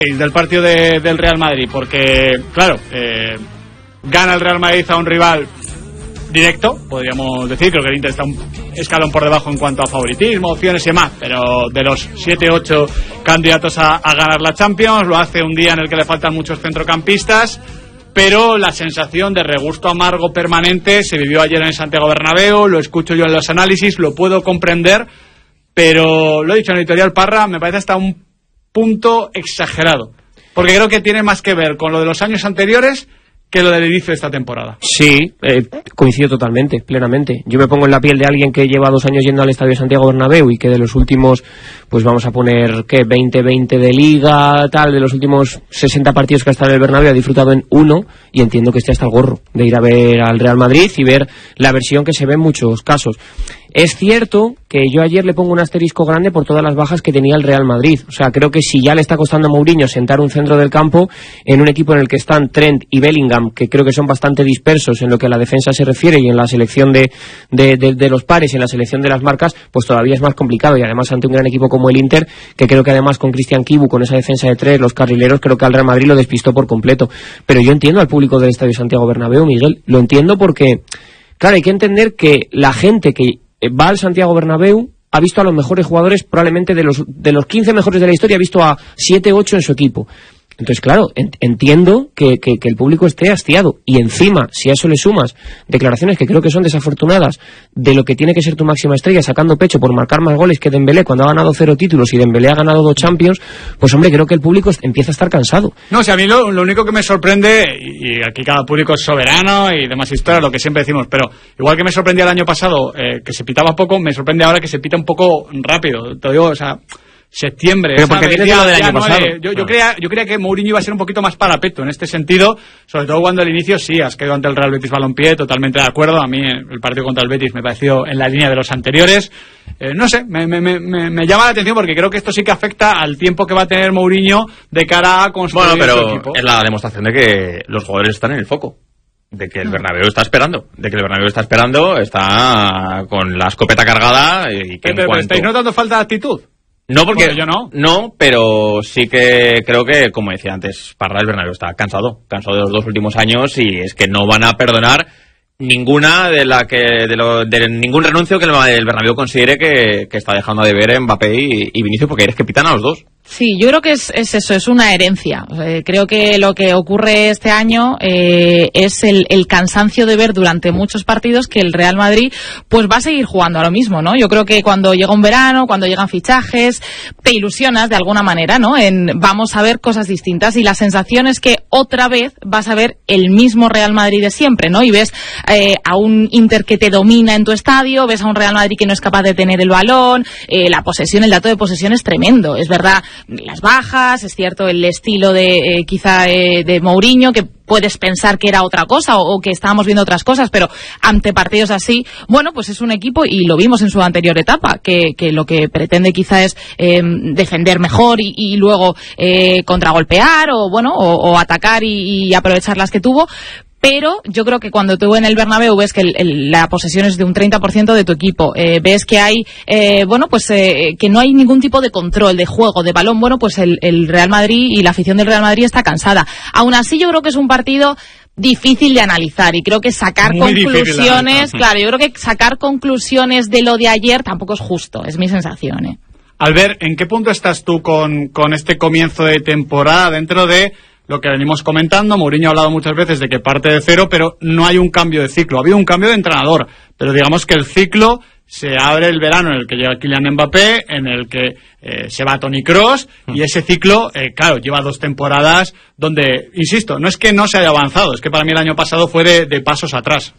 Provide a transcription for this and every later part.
del partido del Real Madrid, porque claro, gana el Real Madrid a un rival directo, podríamos decir. Creo que el Inter está un escalón por debajo en cuanto a favoritismo, opciones y demás, pero de los 7-8 candidatos a ganar la Champions, lo hace un día en el que le faltan muchos centrocampistas, pero la sensación de regusto amargo permanente se vivió ayer en el Santiago Bernabéu. Lo escucho yo en los análisis, lo puedo comprender, pero lo he dicho en el editorial Parra, me parece hasta un punto exagerado, porque creo que tiene más que ver con lo de los años anteriores que lo del inicio de esta temporada. Sí, coincido totalmente, plenamente. Yo me pongo en la piel de alguien que lleva 2 años yendo al Estadio Santiago Bernabéu y que de los últimos, pues vamos a poner, ¿qué? 20 de Liga, tal, de los últimos 60 partidos que ha estado en el Bernabéu ha disfrutado en 1, y entiendo que esté hasta el gorro de ir a ver al Real Madrid y ver la versión que se ve en muchos casos. Es cierto que yo ayer le pongo un asterisco grande por todas las bajas que tenía el Real Madrid. O sea, creo que si ya le está costando a Mourinho sentar un centro del campo en un equipo en el que están Trent y Bellingham, que creo que son bastante dispersos en lo que a la defensa se refiere y en la selección de los pares y en la selección de las marcas, pues todavía es más complicado. Y además ante un gran equipo como el Inter, que creo que además con Christian Kibu, con esa defensa de 3, los carrileros, creo que al Real Madrid lo despistó por completo. Pero yo entiendo al público del Estadio Santiago Bernabéu, Miguel, lo entiendo porque, claro, hay que entender que la gente que va al Santiago Bernabéu ha visto a los mejores jugadores, probablemente de los 15 mejores de la historia, ha visto a 7-8 en su equipo. Entonces, claro, entiendo que el público esté hastiado. Y encima, si a eso le sumas declaraciones que creo que son desafortunadas de lo que tiene que ser tu máxima estrella, sacando pecho por marcar más goles que Dembélé cuando ha ganado 0 títulos y Dembélé ha ganado 2 Champions, pues hombre, creo que el público empieza a estar cansado. No, o sea, a mí lo único que me sorprende, y aquí cada público es soberano y demás historias, lo que siempre decimos, pero igual que me sorprendía el año pasado que se pitaba poco, me sorprende ahora que se pita un poco rápido. Te digo, o sea, septiembre, pero porque tienes lo del año pasado. Yo creía que Mourinho iba a ser un poquito más parapeto en este sentido, sobre todo cuando al inicio sí has quedado ante el Real Betis Balompié, totalmente de acuerdo. A mí el partido contra el Betis me pareció en la línea de los anteriores. No sé, me llama la atención porque creo que esto sí que afecta al tiempo que va a tener Mourinho de cara a construir su equipo. Bueno, pero es la demostración de que los jugadores están en el foco, de que el Bernabéu está esperando, está con la escopeta cargada y que pero ¿estáis notando falta de actitud? No, porque bueno, yo no. No, pero sí que creo que, como decía antes, Parra, el Bernabéu está cansado de los 2 últimos años y es que no van a perdonar ninguna de ningún renuncio que el Bernabéu considere que está dejando de ver Mbappé y Vinicius, porque es que pitan a los dos. Sí, yo creo que es eso, es una herencia. Creo que lo que ocurre este año es el cansancio de ver durante muchos partidos que el Real Madrid pues va a seguir jugando a lo mismo, ¿no? Yo creo que cuando llega un verano, cuando llegan fichajes, te ilusionas de alguna manera, ¿no? Vamos a ver cosas distintas y la sensación es que otra vez vas a ver el mismo Real Madrid de siempre, ¿no? Y ves a un Inter que te domina en tu estadio, ves a un Real Madrid que no es capaz de tener el balón, la posesión, el dato de posesión es tremendo, es verdad. Las bajas, es cierto el estilo de quizá de Mourinho, que puedes pensar que era otra cosa o que estábamos viendo otras cosas, pero ante partidos así, bueno, pues es un equipo, y lo vimos en su anterior etapa, que lo que pretende quizá es defender mejor y luego contragolpear o atacar y aprovechar las que tuvo. Pero yo creo que cuando tú en el Bernabéu ves que la posesión es de un 30% de tu equipo, ves que hay, que no hay ningún tipo de control, de juego, de balón, bueno, pues el Real Madrid y la afición del Real Madrid está cansada. Aún así yo creo que es un partido difícil de analizar y creo que sacar conclusiones, claro, yo creo que sacar conclusiones de lo de ayer tampoco es justo, es mi sensación. Albert, ¿en qué punto estás tú con este comienzo de temporada dentro de lo que venimos comentando? Mourinho ha hablado muchas veces de que parte de cero, pero no hay un cambio de ciclo. Ha habido un cambio de entrenador, pero digamos que el ciclo se abre el verano en el que llega Kylian Mbappé, en el que se va Toni Kroos, y ese ciclo, claro, lleva 2 temporadas donde, insisto, no es que no se haya avanzado, es que para mí el año pasado fue de pasos atrás.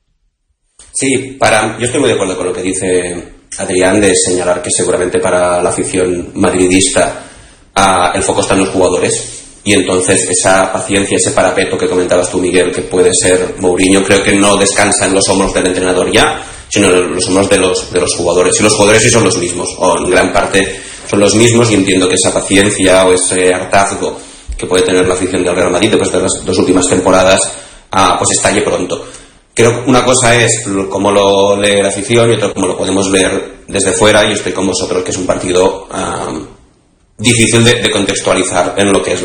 Sí, yo estoy muy de acuerdo con lo que dice Adrián, de señalar que seguramente para la afición madridista el foco está en los jugadores. Y entonces esa paciencia, ese parapeto que comentabas tú, Miguel, que puede ser Mourinho, creo que no descansa en los hombros del entrenador ya, sino en los hombros de los jugadores. Y los jugadores sí son los mismos, o en gran parte son los mismos, y entiendo que esa paciencia o ese hartazgo que puede tener la afición del Real Madrid después de las 2 últimas temporadas, pues estalle pronto. Creo que una cosa es cómo lo lee la afición y otra cómo lo podemos ver desde fuera, y estoy con vosotros que es un partido difícil de contextualizar en lo que es